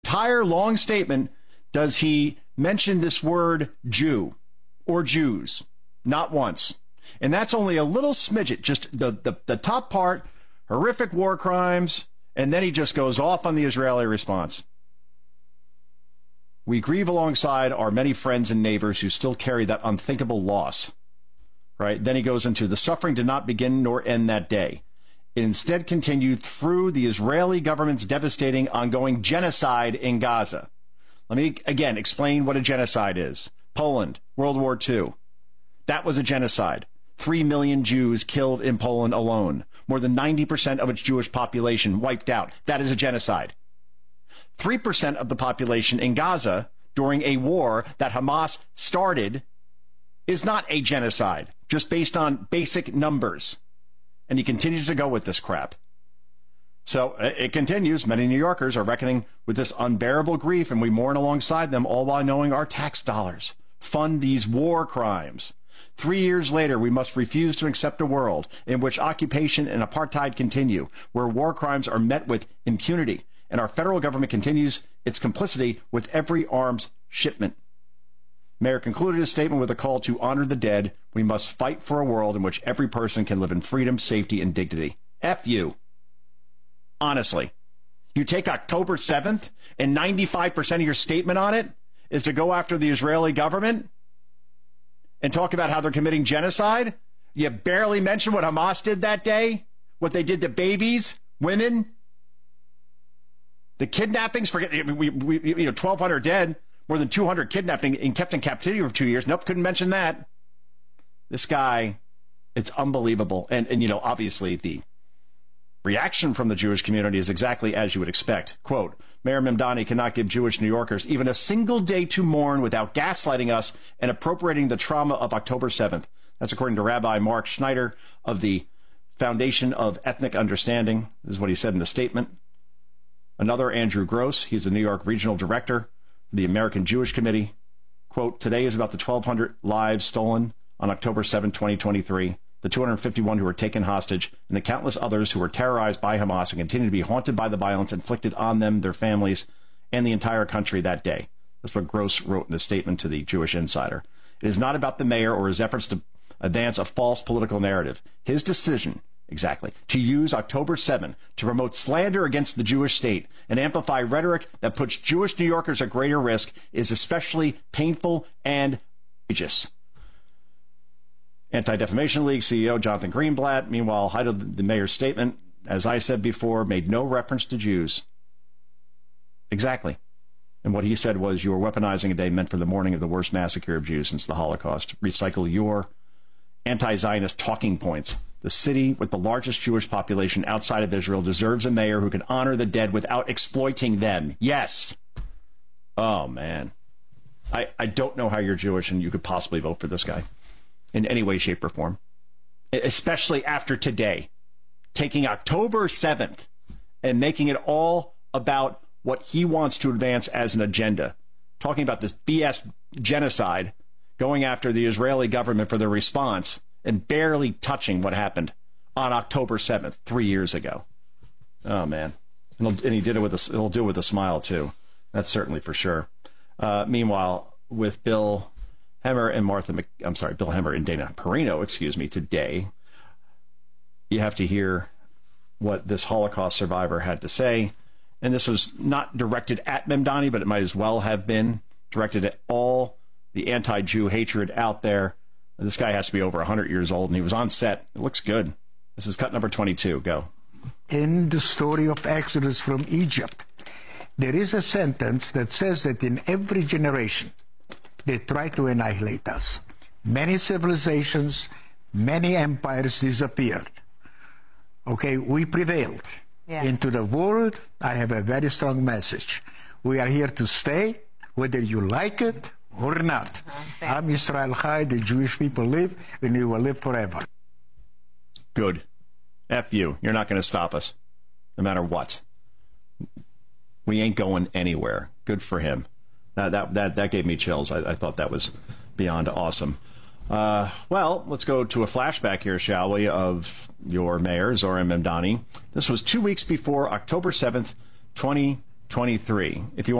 entire long statement does he mention this word Jew or Jews. Not once. And that's only a little smidget, just the top part, horrific war crimes, and then he just goes off on the Israeli response. We grieve alongside our many friends and neighbors who still carry that unthinkable loss. Right? Then he goes into the suffering did not begin nor end that day. It instead continued through the Israeli government's devastating ongoing genocide in Gaza. Let me again explain what a genocide is. Poland, World War II. That was a genocide. 3 million Jews killed in Poland alone. More than 90% of its Jewish population wiped out. That is a genocide. 3% of the population in Gaza during a war that Hamas started is not a genocide, just based on basic numbers. And he continues to go with this crap. So it continues. Many New Yorkers are reckoning with this unbearable grief, and we mourn alongside them, all while knowing our tax dollars fund these war crimes. 3 years later, we must refuse to accept a world in which occupation and apartheid continue, where war crimes are met with impunity, and our federal government continues its complicity with every arms shipment. Mayor concluded his statement with a call to honor the dead. We must fight for a world in which every person can live in freedom, safety, and dignity. F you. Honestly. You take October 7th and 95% of your statement on it is to go after the Israeli government and talk about how they're committing genocide? You barely mention what Hamas did that day, what they did to babies, women, the kidnappings. Forget 1,200 dead, more than 200 kidnapped and kept in captivity for 2 years. Nope, couldn't mention that. This guy, it's unbelievable. And obviously the reaction from the Jewish community is exactly as you would expect. Quote, Mayor Mamdani cannot give Jewish New Yorkers even a single day to mourn without gaslighting us and appropriating the trauma of October 7th. That's according to Rabbi Mark Schneider of the Foundation of Ethnic Understanding. This is what he said in the statement. Another, Andrew Gross, he's the New York Regional Director of the American Jewish Committee. Quote, today is about the 1,200 lives stolen on October 7, 2023. The 251 who were taken hostage, and the countless others who were terrorized by Hamas and continue to be haunted by the violence inflicted on them, their families, and the entire country that day. That's what Gross wrote in a statement to the Jewish Insider. It is not about the mayor or his efforts to advance a false political narrative. His decision, exactly, to use October 7 to promote slander against the Jewish state and amplify rhetoric that puts Jewish New Yorkers at greater risk is especially painful and outrageous. Anti-Defamation League CEO Jonathan Greenblatt, meanwhile, highlighted the mayor's statement, as I said before, made no reference to Jews. Exactly. And what he said was, you are weaponizing a day meant for the mourning of the worst massacre of Jews since the Holocaust. Recycle your anti-Zionist talking points. The city with the largest Jewish population outside of Israel deserves a mayor who can honor the dead without exploiting them. Yes. Oh, man. I don't know how you're Jewish and you could possibly vote for this guy in any way, shape, or form, especially after today, taking October 7th and making it all about what he wants to advance as an agenda, talking about this BS genocide, going after the Israeli government for their response, and barely touching what happened on October 7th, 3 years ago. Oh, man. And he did it he'll do it with a smile, too. That's certainly for sure. Meanwhile, with Bill Hemmer and Bill Hemmer and Dana Perino, today, you have to hear what this Holocaust survivor had to say. And this was not directed at Mamdani, but it might as well have been directed at all the anti-Jew hatred out there. This guy has to be over 100 years old, and he was on set. It looks good. This is cut number 22. Go. In the story of Exodus from Egypt, there is a sentence that says that in every generation, they try to annihilate us. Many civilizations, many empires disappeared. Okay, we prevailed. Yeah. Into the world, I have a very strong message. We are here to stay, whether you like it or not. Am Yisrael Chai, the Jewish people live, and we will live forever. Good. F you. You're not going to stop us, no matter what. We ain't going anywhere. Good for him. That gave me chills. I thought that was beyond awesome. Well, let's go to a flashback here, shall we, of your mayor, Zohran Mamdani. This was 2 weeks before October 7th, 2023. If you